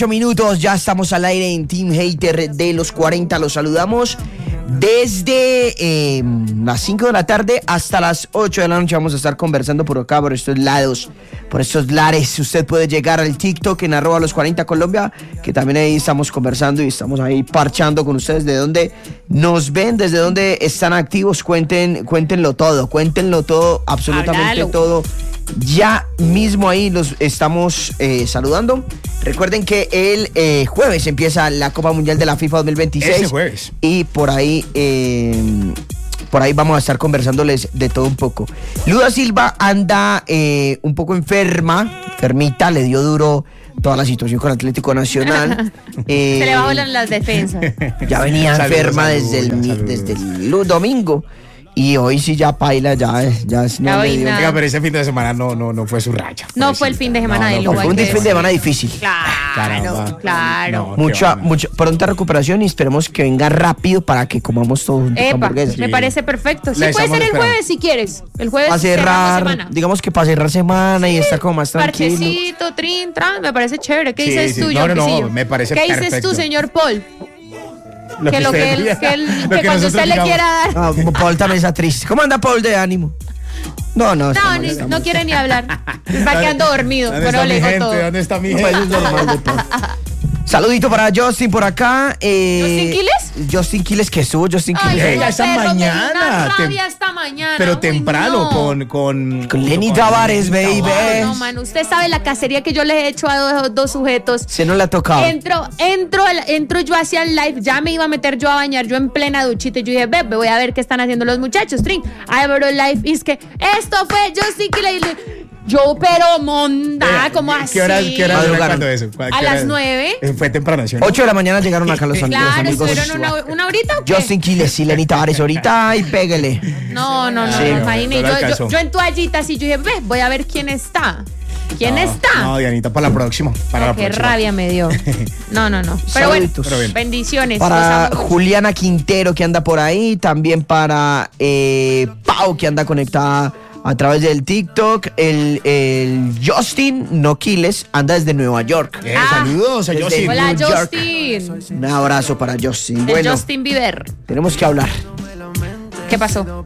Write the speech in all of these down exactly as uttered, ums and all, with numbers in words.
Minutos, ya estamos al aire en Team Hater de los cuarenta. Los saludamos desde eh, las cinco de la tarde hasta las ocho de la noche. Vamos a estar conversando por acá, por estos lados, por estos lares. Usted puede llegar al TikTok en arroba los cuarenta Colombia, que también ahí estamos conversando y estamos ahí parchando con ustedes. De dónde nos ven, desde dónde están activos, cuenten, cuéntenlo todo, cuéntenlo todo, absolutamente Háblalo. todo. Ya mismo ahí los estamos eh, saludando. Recuerden que el eh, jueves empieza la Copa Mundial de la FIFA dos mil veintiséis. Ese jueves. Y por ahí, eh, por ahí vamos a estar conversándoles de todo un poco. Luda Silva anda eh, un poco enferma, enfermita, le dio duro toda la situación con Atlético Nacional. eh, Se le bajan las defensas. Ya venía Saludos, enferma saludos, desde, el, saludos. desde el domingo. Y hoy sí ya paila, ya, ya no hoy le dio. nada. Oiga, pero ese fin de semana no, no, no fue su raya. No fue el fin de semana No, de no, Luda. Fue un hay que fin de decir. semana difícil. Claro, Caramba. claro. No, Mucha, qué mucha, pronta recuperación y esperemos que venga rápido para que comamos todos juntos Epa, hamburguesas. me Sí. parece perfecto. Sí, La puede estamos ser el esperando. jueves si quieres. El jueves Para cerramos cerrar, semana. digamos que para cerrar semana y estar como más tranquilo. Parchecito, trin, tran, me parece chévere. ¿Qué Sí, dices sí. tú, No, no, no, John me parece ¿Qué dices perfecto. tú, señor Paul? Lo que lo que, usted él, diga, que, él- lo que que cuando nosotros usted le digamos. quiera dar. Ah, Paul también está triste. ¿Cómo anda Paul de ánimo? No, no. No, está mal, ni- está no mal. quiere ni hablar. Está quedando dormido. ¿Dónde Pero está le mi digo gente? todo. ¿Dónde está mi No, eso gente? es normal de todo. Saludito para Justin por acá. Eh, ¿Justin Quiles? Justin Quiles, que estuvo Justin Ay, Quiles. Ey, no, esta perro, me dio mañana, una tem- rabia esta mañana. Pero Uy, temprano no. con, con... Con Lenny con- Tavares, baby. No, no, man, usted sabe la cacería que yo le he hecho a dos, dos sujetos. Se no le ha tocado. Entro, entro, al- entro yo hacia el live, ya me iba a meter yo a bañar, yo en plena duchita, y yo dije, ve, voy a ver qué están haciendo los muchachos, Trin. Abro el live y es que esto fue Justin Quiles. Yo, pero monda, Vea, como así. ¿Qué horas, qué horas era Madrugaron. cuando eso? ¿Cuál- A qué las horas? nueve. Eh, Fue temprano, ¿sí o no? ocho de la mañana llegaron acá los, los Claro, amigos. estuvieron una, una horita o qué? Justin Quiles y Lenny Tavares ahorita y pégale. No, no, no, Sí, no, no, imagínate. no le Yo, alcanzó. yo, yo en toallita así, yo dije, ve, voy a ver quién está. ¿Quién No, está? No, Dianita, para la próxima. Para No, la qué próxima. rabia me dio. No, no, no. Pero bueno, Saluditos. Pero bien. bendiciones. los Para amo mucho. Juliana Quintero que anda por ahí, también para eh, Pau que anda conectada a través del TikTok, el, el Justin Noquiles anda desde Nueva York. Eh, Ah. saludos a Desde- Justin. Hola, New York. Justin. Un abrazo para Justin. El Bueno, Justin Bieber. tenemos que hablar. ¿Qué pasó?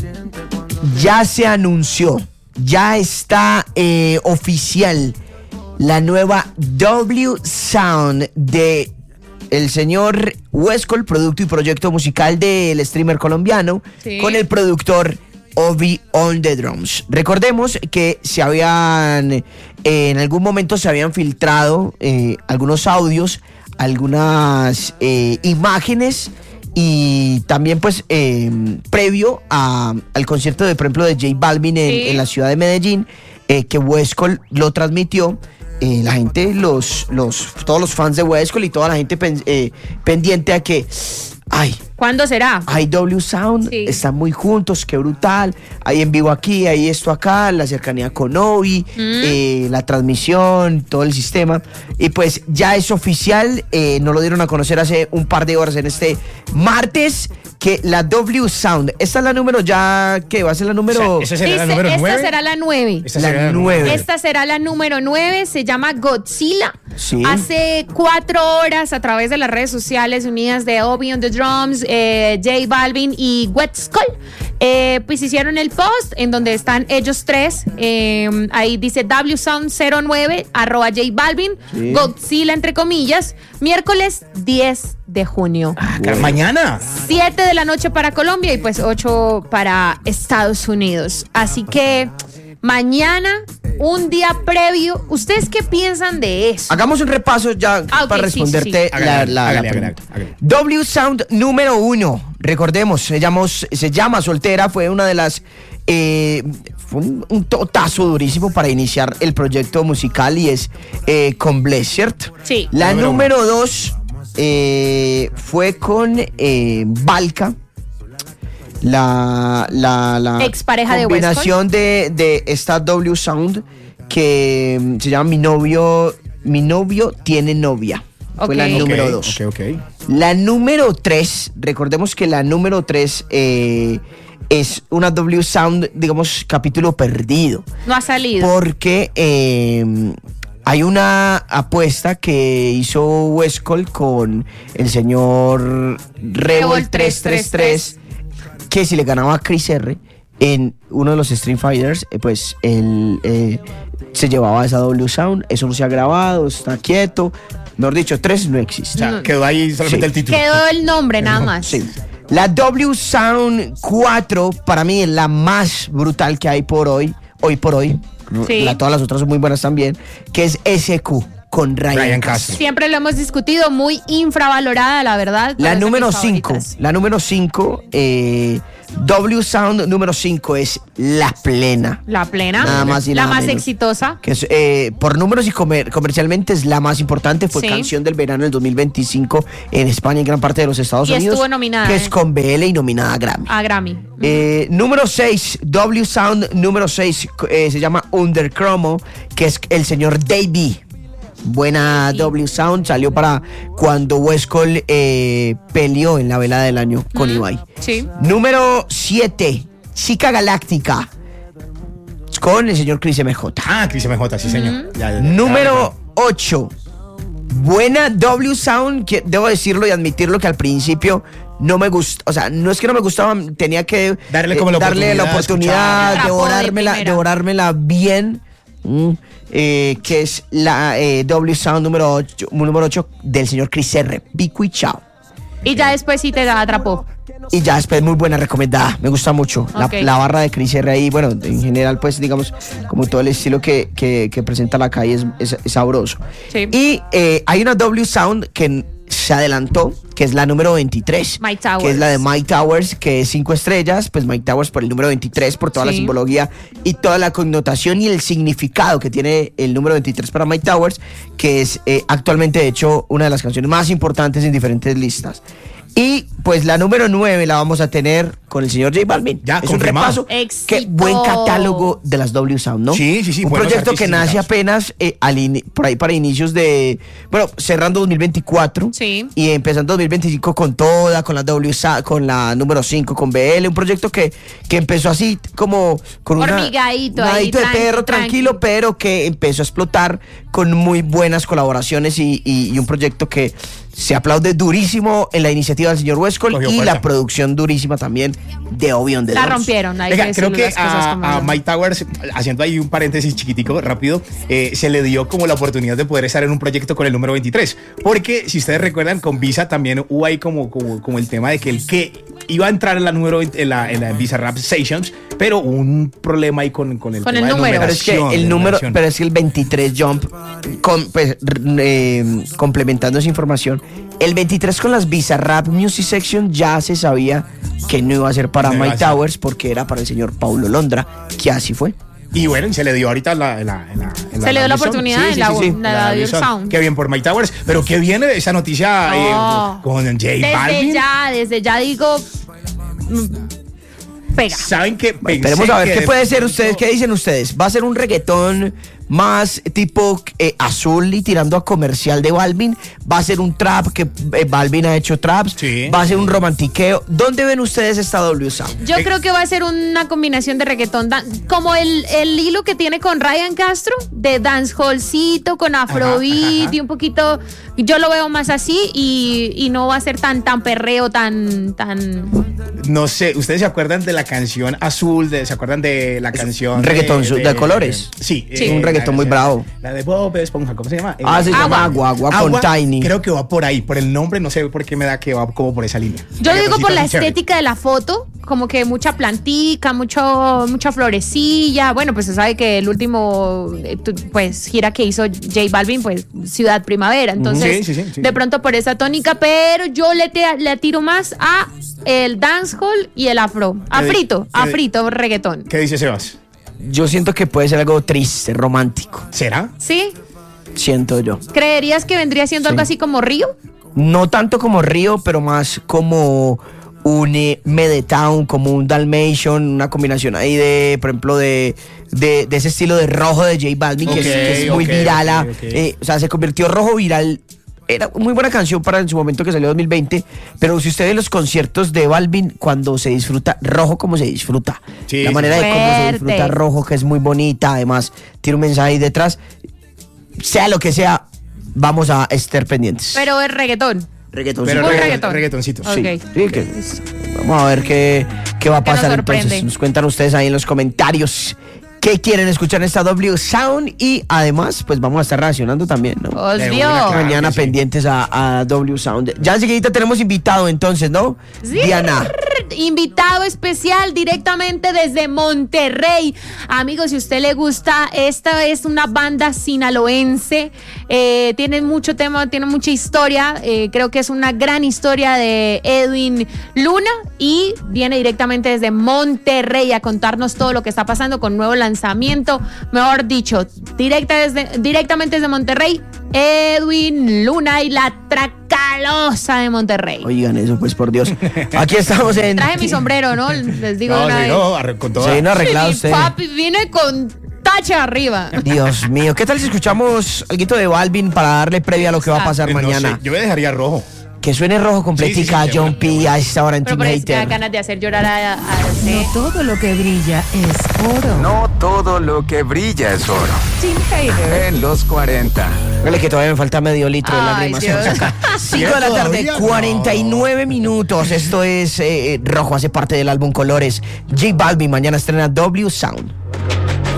Ya se anunció, ya está eh, oficial la nueva W Sound de el señor Westcol, producto y proyecto musical del streamer colombiano, Sí. con el productor Obi on the drums. Recordemos que se habían, eh, en algún momento se habían filtrado eh, algunos audios, algunas eh, imágenes y también pues eh, previo a, al concierto de, por ejemplo, de J Balvin en, Sí. en la ciudad de Medellín, eh, que Westcol lo transmitió. Eh, la gente, los, los, todos los fans de Westcol y toda la gente pen- eh, pendiente a que, ay, ¿Cuándo será? I W Sound, Sí. están muy juntos, qué brutal. Hay en vivo aquí, hay esto acá, la cercanía con Obi, eh, la transmisión, todo el sistema. Y pues ya es oficial, eh, nos lo dieron a conocer hace un par de horas en este martes, que la W Sound, esta es la número ya, ¿qué? ¿Va a ser la número? O sea, ¿esa será la Dice, número esta nueve? será la nueve. Esta la será nueve. Esta será la número nueve, se llama Godzilla. Sí. Hace cuatro horas a través de las redes sociales unidas de Obi on the Drums, eh, J Balvin y Westcol, eh, pues hicieron el post en donde están ellos tres. eh, ahí dice W Sound cero nueve, arroba J Balvin, Sí. Godzilla entre comillas, miércoles diez de junio. Ah, car- Mañana. siete de la noche para Colombia y pues ocho para Estados Unidos. Así que mañana, un día previo, ¿ustedes qué piensan de eso? Hagamos un repaso ya Ah, ok, para sí, responderte sí, sí. la, Hágale, la- la hágale, pregunta. hágale, hágale. W Sound número uno, recordemos, se, llamó, se llama Soltera, fue una de las... eh, fue un, un totazo durísimo para iniciar el proyecto musical y es eh, con Bless, ¿cierto? Sí. La Número número dos eh, fue con eh, Valka. La, la, la Expareja de combinación de, de esta W Sound que mm, se llama Mi novio, mi novio tiene novia. Fue la Ok. número Ok, dos. Ok, ok. La número tres, recordemos que la número tres eh, es una W Sound, digamos, capítulo perdido. No ha salido. Porque eh, hay una apuesta que hizo Westcol con el señor Revol tres tres tres, que si le ganaba a Chris R en uno de los Street Fighters, eh, pues él eh, se llevaba esa W Sound. Eso no se ha grabado, está quieto. Mejor dicho, tres no existe. O sea, quedó ahí solamente Sí. el título. Quedó el nombre nada más. Sí. La W Sound cuatro para mí es la más brutal que hay por hoy, hoy por hoy. Sí. La, todas las otras son muy buenas también, que es S Q con Ryan, Ryan Castro. Castro. Siempre lo hemos discutido, muy infravalorada, la verdad. La pero es de número mis cinco, favoritas. la número cinco, eh, W Sound número cinco es La Plena. La plena. Nada más y la nada más menos. exitosa. Que es, eh, por números y comer- comercialmente es la más importante. Fue Sí. canción del verano del dos mil veinticinco en España y en gran parte de los Estados Y Unidos. estuvo nominada, Que eh. es con B L y nominada a Grammy. A Grammy. Eh, número seis, W Sound número seis, eh, se llama Under Chromo, que es el señor Davey. Buena W Sound, salió para cuando Westcol eh, peleó en la velada del año con Ibai. Sí. Número siete, Chica Galáctica, con el señor Chris M J. Ah, Chris M J, sí, señor. Ya, ya, ya. Número ocho, buena W Sound, que debo decirlo y admitirlo que al principio no me gustó, o sea, no es que no me gustaba, tenía que Darle como la darle la oportunidad, oportunidad, escuchar. devorármela, Atrapó de devorármela bien, mm, eh, que es la eh, W Sound número ocho, número ocho del señor Chris R. Pico y chao. Y ya después sí te atrapó. Y ya después muy buena recomendada, me gusta mucho. La, Ok. la barra de Chris R ahí, bueno, en general pues digamos, como todo el estilo que, que, que presenta la calle es, es- es sabroso. Sí. Y eh, hay una W Sound que se adelantó, que es la número veintitrés. Mike Towers. Que es la de Mike Towers, que es cinco estrellas, pues Mike Towers por el número veintitrés, por toda la Sí. simbología y toda la connotación y el significado que tiene el número veintitrés para Mike Towers, que es eh, actualmente de hecho una de las canciones más importantes en diferentes listas. Y pues la número nueve la vamos a tener con el señor J Balvin. Ya, es confirmado. un repaso. Éxito. Qué buen catálogo de las W Sound, ¿no? Sí, sí, sí, Un buenos proyecto que artistas nace invitados. apenas eh, al ini- por ahí para inicios de, bueno, cerrando dos mil veinticuatro. Sí. Y empezando dos mil veinticinco con toda, con la W Sound, con la número cinco, con B L. Un proyecto que, que empezó así como con una- Hormigadito un ahí, nadito de tranqui, perro, tranqui. tranquilo, pero que empezó a explotar con muy buenas colaboraciones y, y- y un proyecto que se aplaude durísimo en la iniciativa del señor Westcol Cogió y fuerza. la producción durísima también de Obion de La Drums. rompieron. Hay Venga, que creo decirle que las cosas como a, a son. Mike Towers, haciendo ahí un paréntesis chiquitico, rápido, eh, se le dio como la oportunidad de poder estar en un proyecto con el número veintitrés. Porque, si ustedes recuerdan, con Visa también hubo ahí como, como, como el tema de que el que iba a entrar en la número veinte en la, en la Visa Rap Sessions, pero hubo un problema ahí con, con el Con tema el de número. Pero es que numeración, el de número, numeración. pero es que el veintitrés Jump, con- pues, r- eh, complementando esa información, el veintitrés con las Visa Rap Music Section ya se sabía que no iba a ser para No iba Mike a ser. Towers porque era para el señor Paulo Londra, que así fue. Y bueno, y se le dio ahorita la, en la, en la- en Se le dio la W Sound. oportunidad en la- en la W W Sound. Qué bien por Mike Towers. Pero qué viene esa noticia eh, Oh. con J Desde Balvin. ya, desde ya digo. mm, Pega. ¿Saben qué? Pensé Esperemos a ver que qué de puede ser pronto- ustedes, qué dicen ustedes. ¿Va a ser un reggaetón más tipo eh, azul y tirando a comercial de Balvin? ¿Va a ser un trap que eh, Balvin ha hecho traps? Sí. ¿Va a ser un romantiqueo? ¿Dónde ven ustedes esta W Sound? Yo Eh, creo que va a ser una combinación de reggaetón, dan- como el, el hilo que tiene con Ryan Castro, de dancehallcito, con afrobeat ajá, ajá. y un poquito, yo lo veo más así y, y no va a ser tan tan perreo, tan tan... No sé, ¿ustedes se acuerdan de la canción Azul? De, ¿Se acuerdan de la canción? reggaetón su- de colores. Sí. Sí. Un la reggaetón muy canción- bravo. La de Bob Esponja, ¿cómo se llama? Ah, se Eh, llama Agua, Agua con Tiny. Creo que va por ahí, por el nombre, no sé por qué me da que va como por esa línea. Yo digo por la Reggaetoncito chévere. estética de la foto, como que mucha plantica, mucho, mucha florecilla. Bueno, pues se sabe que el último eh, tu- pues gira que hizo J Balvin, pues Ciudad Primavera. Entonces, Sí, sí, sí, sí. de pronto por esa tónica, pero yo le, te- le tiro más a el dancehall y el afro. Afrito, qué- afrito, reggaetón. ¿Qué dice Sebas? Yo siento que puede ser algo triste, romántico. ¿Será? ¿Sí? Siento yo. ¿Creerías que vendría siendo Sí. algo así como Río? No tanto como Río, pero más como un eh, Medetown, como un Dalmatian, una combinación ahí de, por ejemplo, de, de, de ese estilo de rojo de J Balvin, que es, Ok, que es muy ok, viral. ah, ok, ok. eh, o sea, se convirtió rojo viral. Era muy buena canción para en su momento que salió dos mil veinte, pero si usted ve los conciertos de Balvin, cuando se disfruta rojo como se disfruta, Sí, la sí. manera de cómo se disfruta Fuerte. rojo, que es muy bonita, además tiene un mensaje ahí detrás. sea lo que sea, vamos a estar pendientes. Pero es reggaetón. Reggaetón. Pero Tipo regga- reggaetón. reggaetoncito. Ok. Sí, sí, que- vamos a ver qué, qué va a ¿Qué nos pasar sorprende? entonces. Nos cuentan ustedes ahí en los comentarios qué quieren escuchar en esta W Sound y además pues vamos a estar reaccionando también, ¿no? Os De vio. una, claro. Mañana que sí. pendientes a, a W Sound. Ya enseguida tenemos invitado entonces, ¿no? Sí. Diana. Invitado especial directamente desde Monterrey. Amigos, si a usted le gusta, esta es una banda sinaloense. Eh, tiene mucho tema, tiene mucha historia. Eh, creo que es una gran historia de Edwin Luna y viene directamente desde Monterrey a contarnos todo lo que está pasando con nuevo lanzamiento. Mejor dicho, directa desde, directamente desde Monterrey, Edwin Luna y la Tracalosa de Monterrey. Oigan eso, pues por Dios. Aquí estamos en... Traje mi sombrero, ¿no? Les digo No, una sí, vez. no, arre- con toda. Sí, no arreglado Mi usted. papi viene con tacha arriba. Dios mío, ¿qué tal si escuchamos algo de Balvin para darle previa a lo que va a pasar Eh, no mañana? sé, yo me dejaría rojo. Que suene rojo completica Sí, sí, sí, John de P. una. a esta hora en Pero Team por eso me da Hater. ganas de hacer llorar a, a- No a- todo lo que brilla es oro. No todo lo que brilla es oro. Team Hater. En los cuarenta. Dale que todavía me falta medio litro de Ay, lágrimas. Dios. cinco de la tarde, ¿Todavía? cuarenta y nueve minutos. Esto es eh, Rojo, hace parte del álbum Colores. J Balvin mañana estrena W Sound.